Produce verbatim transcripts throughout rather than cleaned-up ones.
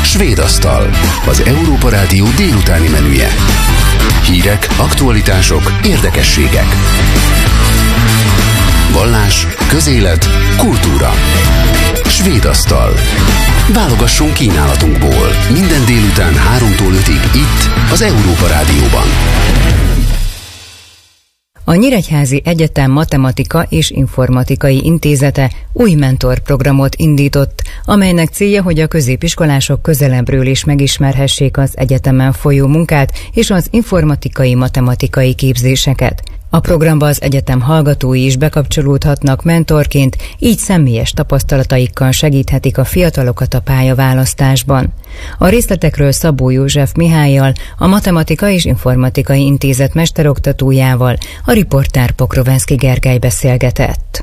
Svédasztal, az Európa Rádió délutáni menüje. Hírek, aktualitások, érdekességek. Vallás, közélet, kultúra. Svédasztal. Válogassunk kínálatunkból. Minden délután háromtól ötig itt, az Európa Rádióban. A Nyíregyházi Egyetem Matematika és Informatikai Intézete új mentorprogramot indított, amelynek célja, hogy a középiskolások közelebbről is megismerhessék az egyetemen folyó munkát és az informatikai matematikai képzéseket. A programba az egyetem hallgatói is bekapcsolódhatnak mentorként, így személyes tapasztalataikkal segíthetik a fiatalokat a pályaválasztásban. A részletekről Szabó József Mihállyal, a Matematika és Informatikai Intézet mesteroktatójával a riportár Pokrovenszky Gergely beszélgetett.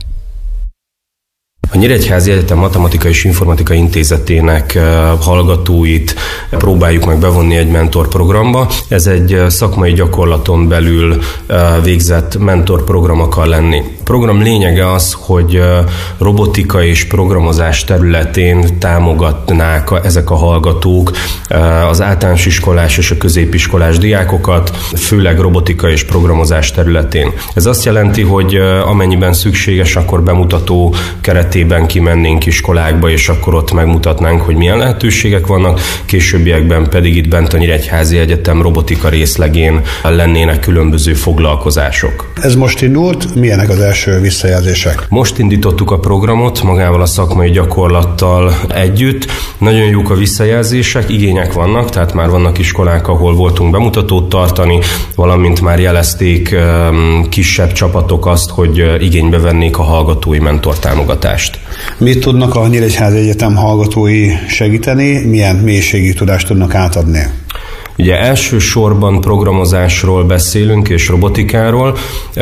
A Nyíregyházi Egyetem Matematika és Informatikai Intézetének hallgatóit próbáljuk meg bevonni egy mentorprogramba. Ez egy szakmai gyakorlaton belül végzett mentorprogram akar lenni. A program lényege az, hogy robotika és programozás területén támogatnák ezek a hallgatók az általános iskolás és a középiskolás diákokat, főleg robotika és programozás területén. Ez azt jelenti, hogy amennyiben szükséges, akkor bemutató keretében kimennénk iskolákba, és akkor ott megmutatnánk, hogy milyen lehetőségek vannak, későbbiekben pedig itt bent a Nyíregyházi Egyetem robotika részlegén lennének különböző foglalkozások. Ez most indult, milyenek az első visszajelzések? Most indítottuk a programot magával a szakmai gyakorlattal együtt. Nagyon jók a visszajelzések, igények vannak, tehát már vannak iskolák, ahol voltunk bemutatót tartani, valamint már jelezték kisebb csapatok azt, hogy igénybe vennék a hallgatói mentortámogatást. Mit tudnak a Nyíregyházi Egyetem hallgatói segíteni, milyen mélységi tudást tudnak átadni? Ugye elsősorban programozásról beszélünk és robotikáról,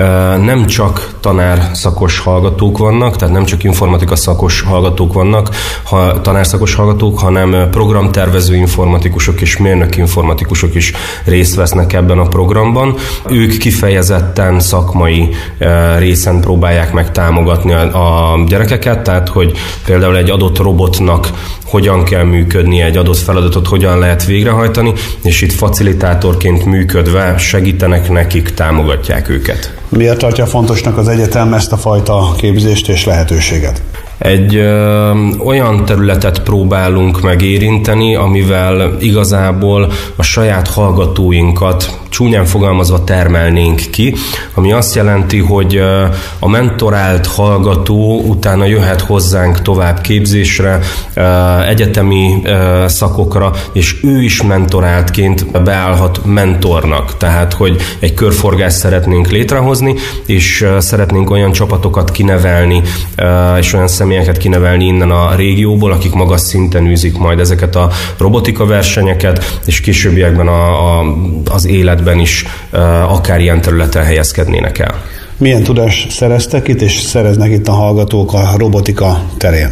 nem csak tanár szakos hallgatók vannak, tehát nem csak informatika szakos hallgatók vannak, ha tanárszakos hallgatók, hanem programtervező informatikusok és mérnök informatikusok is részt vesznek ebben a programban. Ők kifejezetten szakmai részen próbálják meg támogatni a gyerekeket, tehát hogy például egy adott robotnak hogyan kell működnie, egy adott feladatot hogyan lehet végrehajtani, és itt facilitátorként működve segítenek nekik, támogatják őket. Miért tartja fontosnak az egyetem ezt a fajta képzést és lehetőséget? Egy ö, olyan területet próbálunk megérinteni, amivel igazából a saját hallgatóinkat csúnyán fogalmazva termelnénk ki, ami azt jelenti, hogy ö, a mentorált hallgató utána jöhet hozzánk tovább képzésre, ö, egyetemi ö, szakokra, és ő is mentoráltként beállhat mentornak. Tehát, hogy egy körforgást szeretnénk létrehozni, és ö, szeretnénk olyan csapatokat kinevelni, ö, és olyan személyeket kinevelni innen a régióból, akik magas szinten űzik majd ezeket a robotika versenyeket, és későbbiekben a, a, az életben is uh, akár ilyen területen helyezkednének el. Milyen tudást szereztek itt, és szereznek itt a hallgatók a robotika terén?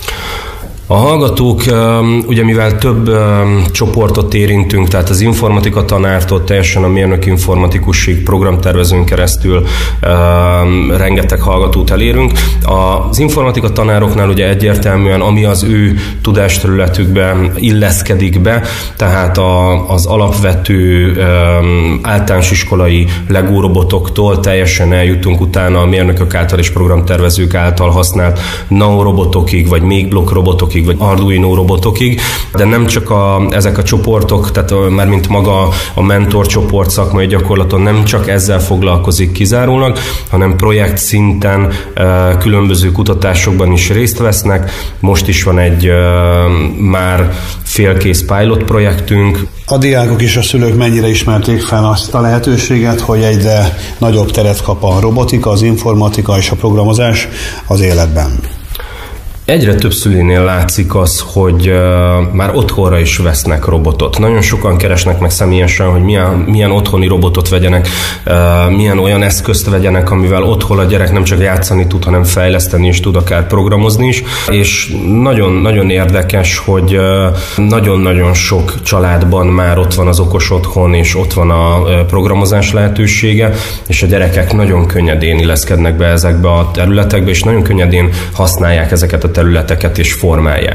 A hallgatók, ugye mivel több csoportot érintünk, tehát az informatika tanártól teljesen a mérnök informatikusig programtervezőn keresztül rengeteg hallgatót elérünk. Az informatika tanároknál ugye egyértelműen, ami az ő tudásterületükbe illeszkedik be, tehát az alapvető általános iskolai Lego robotoktól teljesen eljutunk utána a mérnökök által és programtervezők által használt nano robotokig, vagy még blokk robotokig, vagy Arduino robotokig, de nem csak a, ezek a csoportok, tehát már mint maga a mentor csoport szakmai gyakorlaton nem csak ezzel foglalkozik kizárólag, hanem projekt szinten különböző kutatásokban is részt vesznek. Most is van egy már félkész pilot projektünk. A diákok és a szülők mennyire ismerték fel azt a lehetőséget, hogy egyre nagyobb teret kap a robotika, az informatika és a programozás az életben? Egyre több szülőnél látszik az, hogy uh, már otthonra is vesznek robotot. Nagyon sokan keresnek meg személyesen, hogy milyen, milyen otthoni robotot vegyenek, uh, milyen olyan eszközt vegyenek, amivel otthon a gyerek nem csak játszani tud, hanem fejleszteni is tud, akár programozni is. És nagyon-nagyon érdekes, hogy uh, nagyon-nagyon sok családban már ott van az okos otthon, és ott van a uh, programozás lehetősége, és a gyerekek nagyon könnyedén illeszkednek be ezekbe a területekbe, és nagyon könnyedén használják ezeket a területeket és formálják.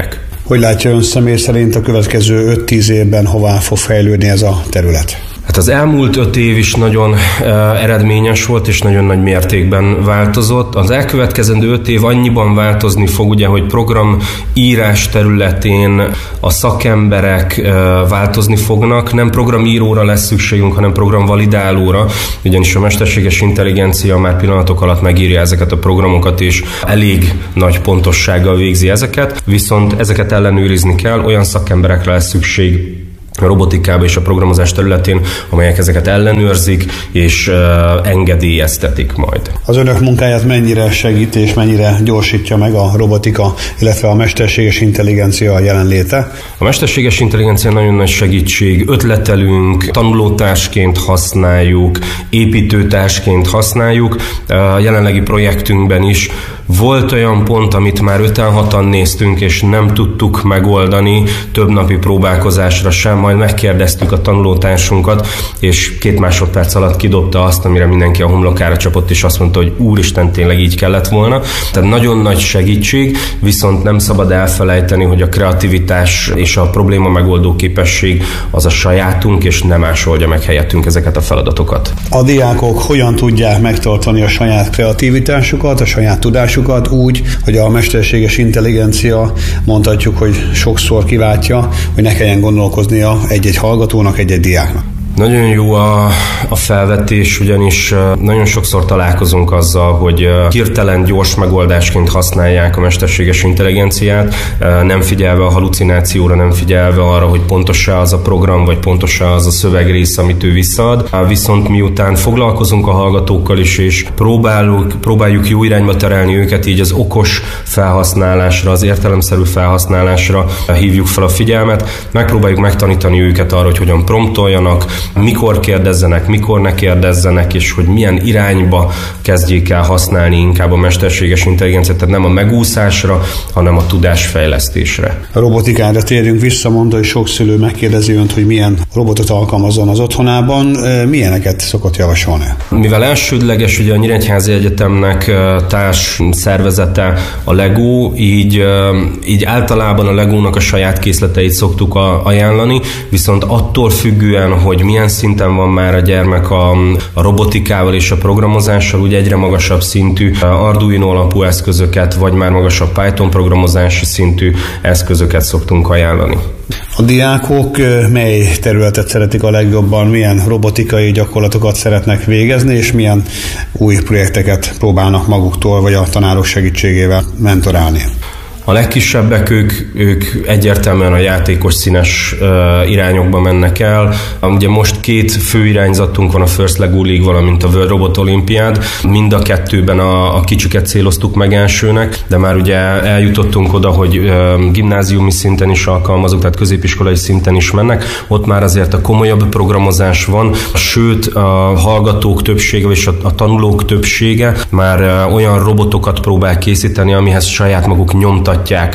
Hogy látja ön személy szerint a következő öt-tíz évben hová fog fejlődni ez a terület? Hát az elmúlt öt év is nagyon uh, eredményes volt, és nagyon nagy mértékben változott. Az elkövetkezendő öt év annyiban változni fog, ugye, hogy programírás területén a szakemberek uh, változni fognak. Nem programíróra lesz szükségünk, hanem programvalidálóra, ugyanis a mesterséges intelligencia már pillanatok alatt megírja ezeket a programokat, és elég nagy pontossággal végzi ezeket, viszont ezeket ellenőrizni kell, olyan szakemberekre lesz szükség a robotikában és a programozás területén, amelyek ezeket ellenőrzik és uh, engedélyeztetik majd. Az önök munkáját mennyire segít és mennyire gyorsítja meg a robotika, illetve a mesterséges intelligencia jelenléte? A mesterséges intelligencia nagyon nagy segítség. Ötletelünk, tanulótársként használjuk, építőtársként használjuk. A jelenlegi projektünkben is volt olyan pont, amit már öten-hatan néztünk, és nem tudtuk megoldani több napi próbálkozásra sem, majd megkérdeztük a tanulótársunkat, és két másodperc alatt kidobta azt, amire mindenki a homlokára csapott, és azt mondta, hogy úristen, tényleg így kellett volna. Tehát nagyon nagy segítség, viszont nem szabad elfelejteni, hogy a kreativitás és a probléma megoldó képesség az a sajátunk, és nem más oldja meg helyettünk ezeket a feladatokat. A diákok hogyan tudják megtartani a saját kreativitásukat, a saját tudásukat úgy, hogy a mesterséges intelligencia, mondhatjuk, hogy sokszor kiváltja, hogy ne kelljen gondolkoznia egy-egy hallgatónak, egy-egy diáknak? Nagyon jó a, a felvetés, ugyanis nagyon sokszor találkozunk azzal, hogy hirtelen gyors megoldásként használják a mesterséges intelligenciát, nem figyelve a halucinációra, nem figyelve arra, hogy pontos-e az a program, vagy pontos-e az a szövegrész, amit ő visszaad. Viszont miután foglalkozunk a hallgatókkal is, és próbáljuk, próbáljuk jó irányba terelni őket, így az okos felhasználásra, az értelemszerű felhasználásra hívjuk fel a figyelmet, megpróbáljuk megtanítani őket arra, hogy hogyan promptoljanak, mikor kérdezzenek, mikor ne kérdezzenek, és hogy milyen irányba kezdjék el használni inkább a mesterséges intelligenciát, tehát nem a megúszásra, hanem a tudásfejlesztésre. A robotikára térjünk vissza, mondta, hogy sok szülő megkérdezi önt, hogy milyen robotot alkalmazzon az otthonában, milyeneket szokott javasolni? Mivel elsődleges, ugye a Nyíregyházi Egyetemnek társ szervezete a Lego, így, így általában a Legónak a saját készleteit szoktuk ajánlani, viszont attól függően, hogy milyen szinten van már a gyermek a, a robotikával és a programozással, úgy egyre magasabb szintű Arduino alapú eszközöket, vagy már magasabb Python programozási szintű eszközöket szoktunk ajánlani. A diákok mely területet szeretik a legjobban, milyen robotikai gyakorlatokat szeretnek végezni, és milyen új projekteket próbálnak maguktól, vagy a tanárok segítségével mentorálni? A legkisebbek, ők, ők egyértelműen a játékos színes uh, irányokba mennek el. Ugye most két fő irányzatunk van, a First Lego League, valamint a World Robot Olympiád. Mind a kettőben a, a kicsiket céloztuk meg elsőnek, de már ugye eljutottunk oda, hogy uh, gimnáziumi szinten is alkalmazunk, tehát középiskolai szinten is mennek. Ott már azért a komolyabb programozás van, sőt a hallgatók többsége és a, a tanulók többsége már uh, olyan robotokat próbál készíteni, amihez saját maguk nyomtatják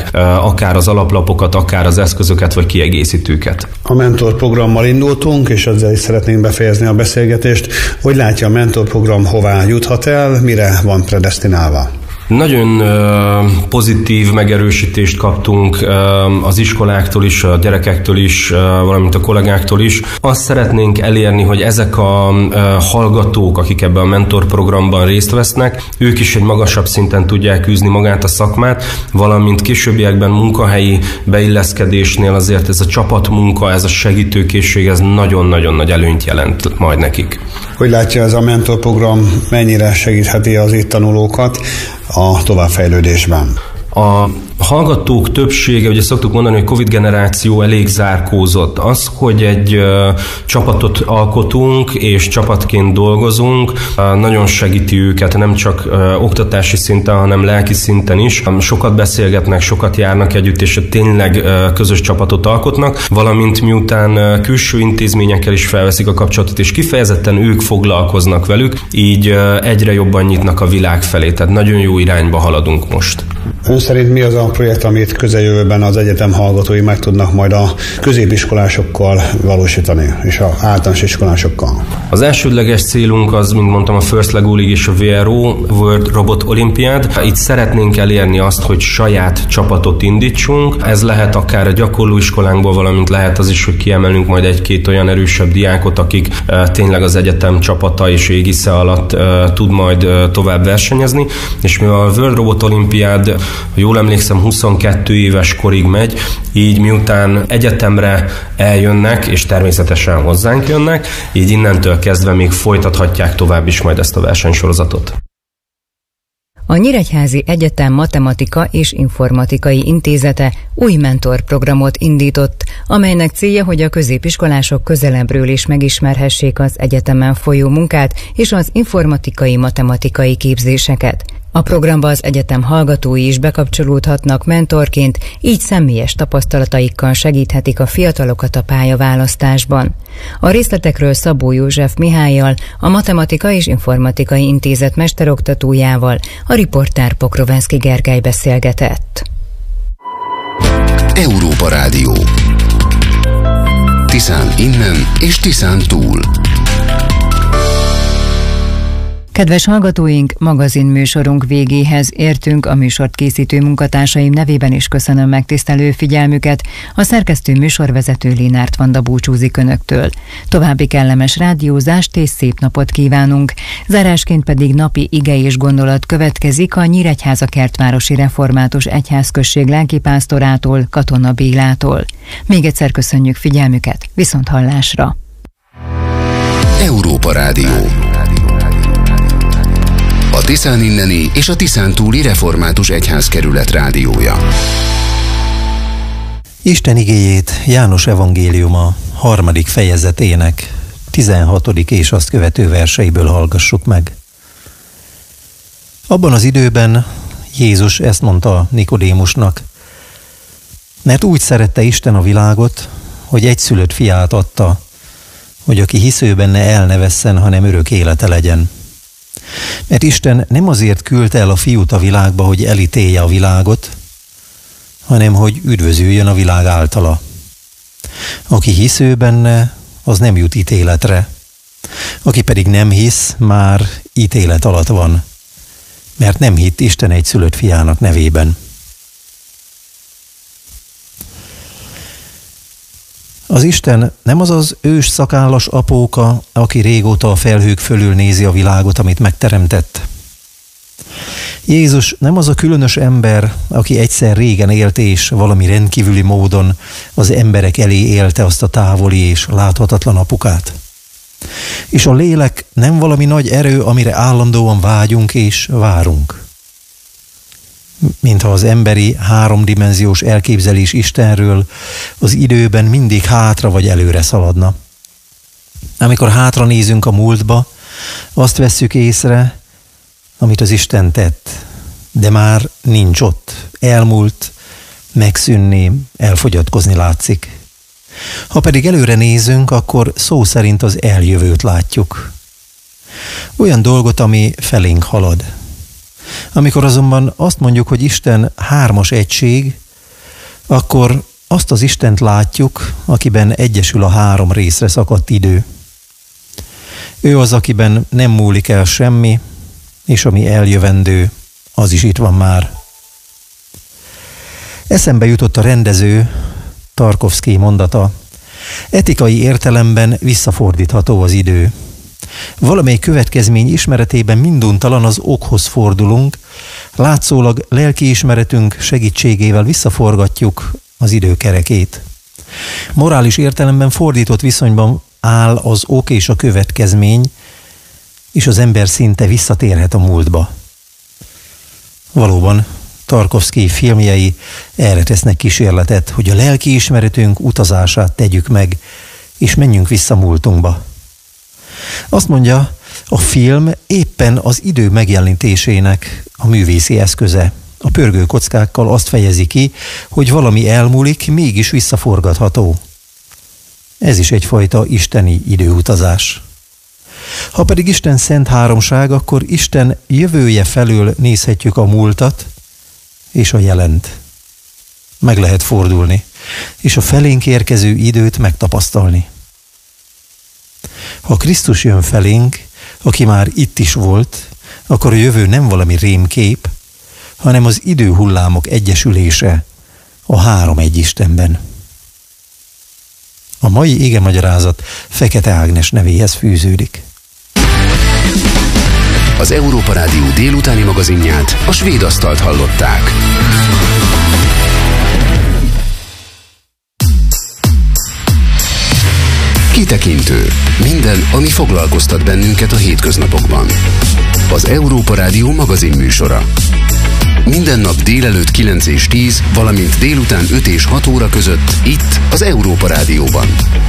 akár az alaplapokat, akár az eszközöket, vagy kiegészítőket. A mentorprogrammal indultunk, és ezzel is szeretnénk befejezni a beszélgetést. Hogy látja, a mentorprogram hová juthat el, mire van predesztinálva? Nagyon uh, pozitív megerősítést kaptunk uh, az iskoláktól is, a gyerekektől is, uh, valamint a kollégáktól is. Azt szeretnénk elérni, hogy ezek a uh, hallgatók, akik ebben a mentorprogramban részt vesznek, ők is egy magasabb szinten tudják űzni magát a szakmát, valamint későbbiekben munkahelyi beilleszkedésnél azért ez a csapatmunka, ez a segítőkészség, ez nagyon-nagyon nagy előnyt jelent majd nekik. Hogy látja, ez a mentorprogram mennyire segítheti az itt tanulókat a továbbfejlődésben? A hallgatók többsége, ugye szoktuk mondani, hogy Covid generáció elég zárkózott. Az, hogy egy uh, csapatot alkotunk és csapatként dolgozunk, uh, nagyon segíti őket, nem csak uh, oktatási szinten, hanem lelki szinten is. Um, sokat beszélgetnek, sokat járnak együtt, és tényleg uh, közös csapatot alkotnak, valamint miután uh, külső intézményekkel is felveszik a kapcsolatot, és kifejezetten ők foglalkoznak velük, így uh, egyre jobban nyitnak a világ felé. Tehát nagyon jó irányba haladunk most. Ön szerint mi az a olyan projekt, amit közeljövőben az egyetem hallgatói meg tudnak majd a középiskolásokkal valósítani, és az általános iskolásokkal? Az elsődleges célunk az, mint mondtam, a First Lego League és a vé er o, World Robot Olympiad. Itt szeretnénk elérni azt, hogy saját csapatot indítsunk. Ez lehet akár a gyakorlóiskolánkból, valamint lehet az is, hogy kiemelünk majd egy-két olyan erősebb diákot, akik uh, tényleg az egyetem csapata és égisze alatt uh, tud majd uh, tovább versenyezni. És mivel a World Robot Olympiad, ha jól emlékszem, huszonkettő éves korig megy, így miután egyetemre eljönnek, és természetesen hozzánk jönnek, így innentől kezdve még folytathatják tovább is majd ezt a versenysorozatot. A Nyíregyházi Egyetem Matematika és Informatikai Intézete új mentorprogramot indított, amelynek célja, hogy a középiskolások közelebbről is megismerhessék az egyetemen folyó munkát és az informatikai matematikai képzéseket. A programba az egyetem hallgatói is bekapcsolódhatnak mentorként, így személyes tapasztalataikkal segíthetik a fiatalokat a pályaválasztásban. A részletekről Szabó József Mihállyal, a Matematika és Informatikai Intézet mesteroktatójával a riporter Pokrovenszky Gergely beszélgetett. Európa Rádió. Tiszán innen és Tiszán túl. Kedves hallgatóink, magazinműsorunk végéhez értünk, a műsort készítő munkatársaim nevében is köszönöm megtisztelő figyelmüket. A szerkesztő műsorvezető Lénárt Vanda búcsúzik önöktől. További kellemes rádiózást és szép napot kívánunk. Zárásként pedig napi ige és gondolat következik a Nyíregyháza Kertvárosi Református Egyházközség lelkipásztorától, Katona Bélától. Még egyszer köszönjük figyelmüket, viszont hallásra! Európa Rádió. A Tiszán inneni és a Tiszán túli Református Egyházkerület rádiója. Isten igéjét János evangéliuma harmadik fejezetének tizenhatodik és azt követő verseiből hallgassuk meg. Abban az időben Jézus ezt mondta Nikodémusnak, mert úgy szerette Isten a világot, hogy egyszülött fiát adta, hogy aki hisző benne el ne vesszen, hanem örök élete legyen. Mert Isten nem azért küldte el a fiút a világba, hogy elítélje a világot, hanem hogy üdvözüljön a világ általa. Aki hisző benne, az nem jut ítéletre. Aki pedig nem hisz, már ítélet alatt van, mert nem hitt Isten egyszülött fiának nevében. Az Isten nem az az ős szakállas apóka, aki régóta a felhők fölül nézi a világot, amit megteremtett. Jézus nem az a különös ember, aki egyszer régen élt és valami rendkívüli módon az emberek elé élte azt a távoli és láthatatlan apukát. És a lélek nem valami nagy erő, amire állandóan vágyunk és várunk. Mintha az emberi háromdimenziós elképzelés Istenről az időben mindig hátra vagy előre szaladna. Amikor hátra nézünk a múltba, azt vesszük észre, amit az Isten tett, de már nincs ott, elmúlt, megszűnni, elfogyatkozni látszik. Ha pedig előre nézünk, akkor szó szerint az eljövőt látjuk. Olyan dolgot, ami felénk halad. Amikor azonban azt mondjuk, hogy Isten hármas egység, akkor azt az Istent látjuk, akiben egyesül a három részre szakadt idő. Ő az, akiben nem múlik el semmi, és ami eljövendő, az is itt van már. Eszembe jutott a rendező Tarkovszky mondata, etikai értelemben visszafordítható az idő. Valamely következmény ismeretében minduntalan az okhoz fordulunk, látszólag lelkiismeretünk segítségével visszaforgatjuk az idő kerekét. Morális értelemben fordított viszonyban áll az ok és a következmény, és az ember szinte visszatérhet a múltba. Valóban, Tarkovszky filmjei erre tesznek kísérletet, hogy a lelkiismeretünk utazását tegyük meg, és menjünk vissza múltunkba. Azt mondja, a film éppen az idő megjelenítésének a művészi eszköze. A pörgő kockákkal azt fejezi ki, hogy valami elmúlik, mégis visszaforgatható. Ez is egyfajta isteni időutazás. Ha pedig Isten szent háromság, akkor Isten jövője felől nézhetjük a múltat és a jelent. meg lehet fordulni, és a felénk érkező időt megtapasztalni. Ha Krisztus jön felénk, aki már itt is volt, akkor a jövő nem valami rémkép, hanem az időhullámok egyesülése a három egy Istenben. A mai igemagyarázat Fekete Ágnes nevéhez fűződik. Az Európa Rádió délutáni magazinját, a Svéd Asztalt hallották. Kitekintő. Minden, ami foglalkoztat bennünket a hétköznapokban. Az Európa Rádió magazin műsora. Minden nap délelőtt kilenc és tíz, valamint délután öt és hat óra között itt az Európa Rádióban.